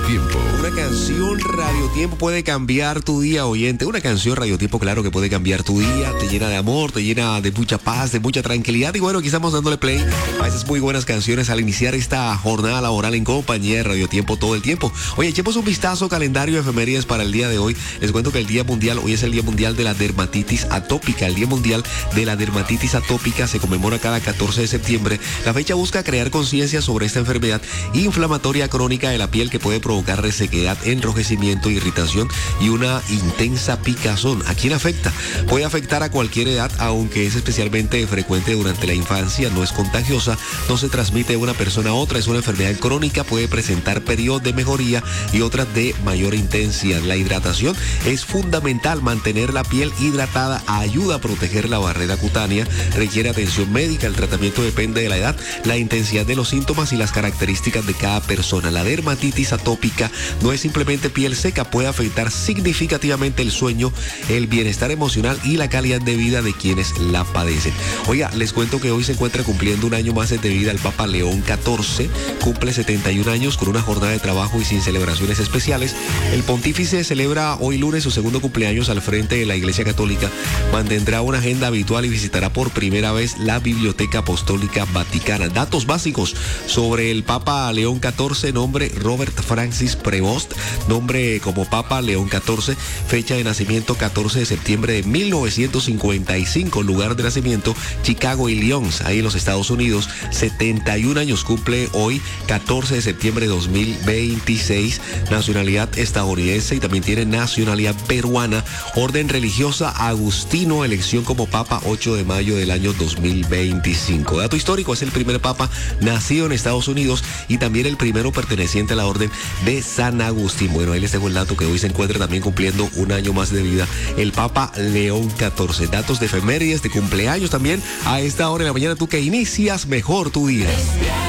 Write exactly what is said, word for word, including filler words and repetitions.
Tiempo. Una canción Radio Tiempo puede cambiar tu día, oyente. Una canción Radio Tiempo, claro que puede cambiar tu día. Te llena de amor, te llena de mucha paz, de mucha tranquilidad. Y bueno, aquí estamos dándole play a esas muy buenas canciones al iniciar esta jornada laboral en compañía de Radio Tiempo todo el tiempo. Oye, echemos un vistazo calendario de efemérides para el día de hoy. Les cuento que el Día Mundial, hoy es el Día Mundial de la Dermatitis Atópica. El Día Mundial de la Dermatitis Atópica se conmemora cada catorce de septiembre. La fecha busca crear conciencia sobre esta enfermedad inflamatoria crónica de la piel que puede provocar resequedad, enrojecimiento, irritación y una intensa picazón. ¿A quién afecta? Puede afectar a cualquier edad, aunque es especialmente frecuente durante la infancia, no es contagiosa, no se transmite de una persona a otra, es una enfermedad crónica, puede presentar periodos de mejoría y otras de mayor intensidad. La hidratación es fundamental, mantener la piel hidratada ayuda a proteger la barrera cutánea, requiere atención médica, el tratamiento depende de la edad, la intensidad de los síntomas y las características de cada persona. La dermatitis atópica no es simplemente piel seca, puede afectar significativamente el sueño, el bienestar emocional y la calidad de vida de quienes la padecen. Oiga, les cuento que hoy se encuentra cumpliendo un año más de vida el Papa León catorce, cumple setenta y un años con una jornada de trabajo y sin celebraciones especiales. El pontífice celebra hoy lunes su segundo cumpleaños al frente de la Iglesia Católica, mantendrá una agenda habitual y visitará por primera vez la Biblioteca Apostólica Vaticana. Datos básicos sobre el Papa León catorce, nombre Robert Francis Prevost, nombre como Papa León catorce, fecha de nacimiento catorce de septiembre de mil novecientos cincuenta y cinco, lugar de nacimiento Chicago, Illinois, ahí en los Estados Unidos, setenta y un años cumple hoy, catorce de septiembre de dos mil veintiséis, nacionalidad estadounidense y también tiene nacionalidad peruana, orden religiosa agustino, elección como Papa ocho de mayo del año dos mil veinticinco. Dato histórico, es el primer Papa nacido en Estados Unidos y también el primero perteneciente a la orden de San Agustín. Bueno, ahí les dejo el dato que hoy se encuentra también cumpliendo un año más de vida el Papa León catorce. Datos de efemérides, de cumpleaños también a esta hora de la mañana, tú que inicias mejor tu día.